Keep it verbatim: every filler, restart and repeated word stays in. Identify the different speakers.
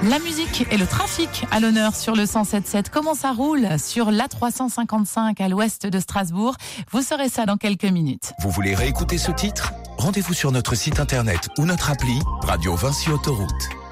Speaker 1: La musique et le trafic à l'honneur sur le cent sept sept. Comment ça roule sur l'A trois cent cinquante-cinq à l'ouest de Strasbourg? Vous saurez ça dans quelques minutes.
Speaker 2: Vous voulez réécouter ce titre? Rendez-vous sur notre site internet ou notre appli Radio Vinci Autoroute.